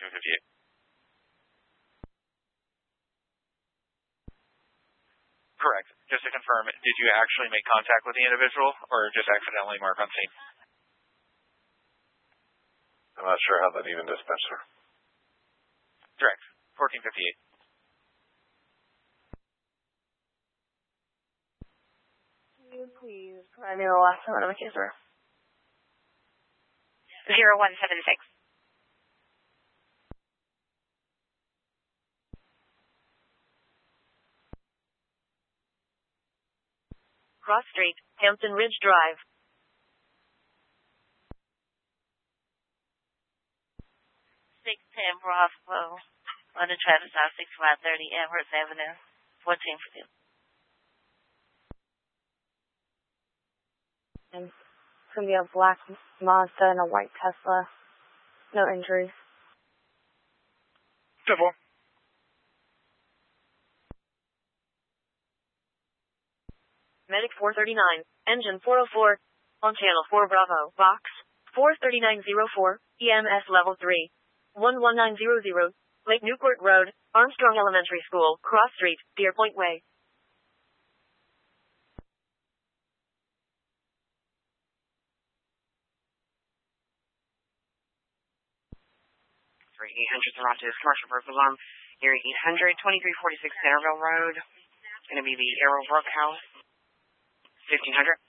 1458. Correct. Just to confirm, did you actually make contact with the individual or just accidentally mark on scene? I'm not sure how that even dispatched, sir. Direct. 1458. Can you please provide me the last number of the case, sir? 0176. Cross Street, Hampton Ridge Drive. 610 Bravo, under traffic stop 6530 Amherst Avenue, 1450. And it's going to be a black Mazda and a white Tesla. No injuries. Double. Medic 439, engine 404, on channel 4 Bravo, box 43904, EMS level 3, 11900, Lake Newport Road, Armstrong Elementary School, Cross Street, Deer Point Way. 800 Toronto's commercial burglar alarm. Area 800, 2346 Centerville Road. It's going to be the Arrowbrook House. 1500.